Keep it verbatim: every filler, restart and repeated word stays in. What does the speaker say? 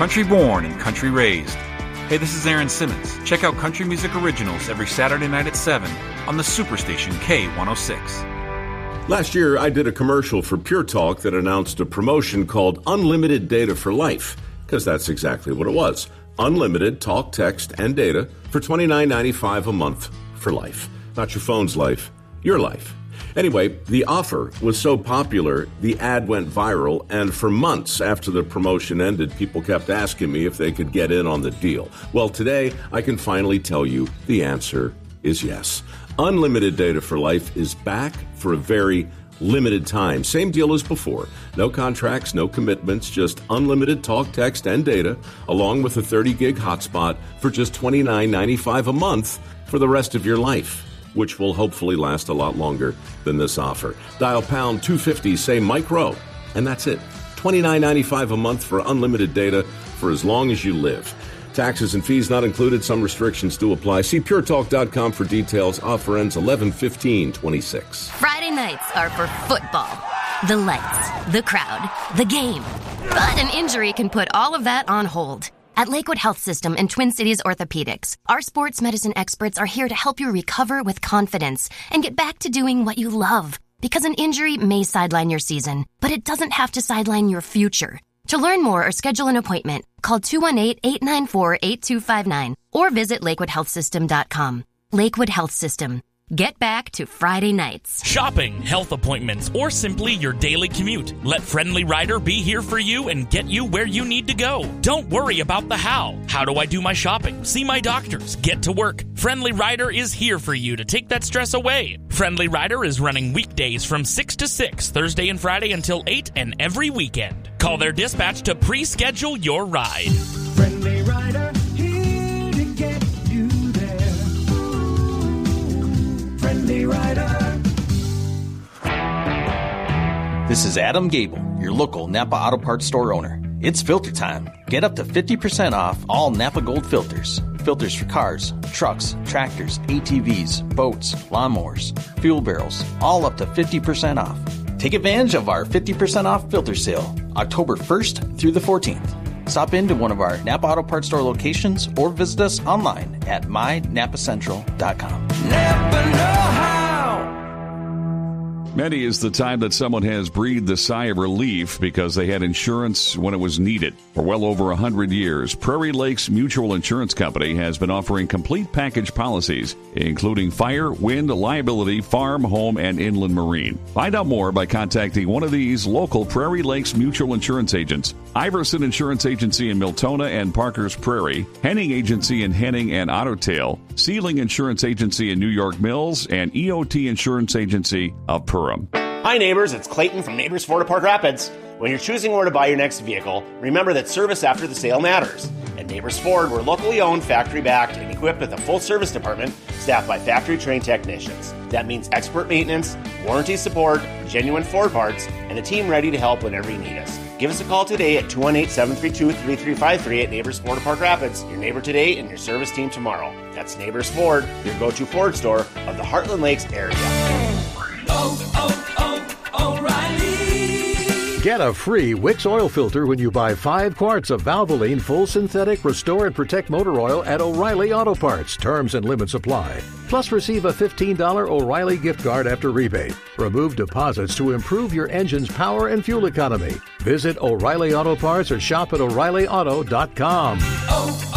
Country born and country raised. Hey, this is Aaron Simmons. Check out Country Music Originals every Saturday night at seven on the Superstation K one oh six. Last year, I did a commercial for Pure Talk that announced a promotion called Unlimited Data for Life, because that's exactly what it was. Unlimited talk, text, and data for twenty-nine ninety-five a month for life. Not your phone's life, your life. Anyway, the offer was so popular, the ad went viral, and for months after the promotion ended, people kept asking me if they could get in on the deal. Well, today, I can finally tell you the answer is yes. Unlimited Data for Life is back for a very limited time. Same deal as before. No contracts, no commitments, just unlimited talk, text, and data, along with a thirty gig hotspot for just twenty-nine ninety-five a month for the rest of your life, which will hopefully last a lot longer than this offer. Dial pound two fifty, say Mike Rowe, and that's it. twenty-nine ninety-five a month for unlimited data for as long as you live. Taxes and fees not included. Some restrictions do apply. See pure talk dot com for details. Offer ends eleven fifteen twenty-six. Friday nights are for football. The lights, the crowd, the game. But an injury can put all of that on hold. At Lakewood Health System and Twin Cities Orthopedics, our sports medicine experts are here to help you recover with confidence and get back to doing what you love. Because an injury may sideline your season, but it doesn't have to sideline your future. To learn more or schedule an appointment, call two one eight, eight nine four, eight two five nine or visit lakewood health system dot com. Lakewood Health System. Get back to Friday nights. Shopping, health appointments, or simply your daily commute. Let Friendly Rider be here for you and get you where you need to go. Don't worry about the how. How do I do my shopping? See my doctors? Get to work. Friendly Rider is here for you to take that stress away. Friendly Rider is running weekdays from six to six, Thursday and Friday until eight, and every weekend. Call their dispatch to pre-schedule your ride. Friendly Rider, here to get you there. Friendly Rider. This is Adam Gable, your local Napa Auto Parts store owner. It's filter time. Get up to fifty percent off all Napa Gold filters. Filters for cars, trucks, tractors, A T Vs, boats, lawnmowers, fuel barrels, all up to fifty percent off. Take advantage of our fifty percent off filter sale, October first through the fourteenth. Stop into one of our Napa Auto Parts store locations or visit us online at my napa central dot com. Napa know-how. Many is the time that someone has breathed a sigh of relief because they had insurance when it was needed. For well over one hundred years, Prairie Lakes Mutual Insurance Company has been offering complete package policies, including fire, wind, liability, farm, home, and inland marine. Find out more by contacting one of these local Prairie Lakes Mutual Insurance agents: Iverson Insurance Agency in Miltona and Parker's Prairie, Henning Agency in Henning and Ottertail, Sealing Insurance Agency in New York Mills, and E O T Insurance Agency of Perham. Hi neighbors, it's Clayton from Neighbors Ford of Park Rapids. When you're choosing where to buy your next vehicle, remember that service after the sale matters. At Neighbors Ford, we're locally owned, factory-backed, and equipped with a full service department staffed by factory-trained technicians. That means expert maintenance, warranty support, genuine Ford parts, and a team ready to help whenever you need us. Give us a call today at two one eight, seven three two, three three five three at Neighbors Ford of Park Rapids. Your neighbor today and your service team tomorrow. That's Neighbors Ford, your go-to Ford store of the Heartland Lakes area. Oh, oh, oh, O'Reilly. Get a free Wix oil filter when you buy five quarts of Valvoline Full Synthetic Restore and Protect Motor Oil at O'Reilly Auto Parts. Terms and limits apply. Plus, receive a fifteen dollars O'Reilly gift card after rebate. Remove deposits to improve your engine's power and fuel economy. Visit O'Reilly Auto Parts or shop at O'Reilly Auto dot com. Oh,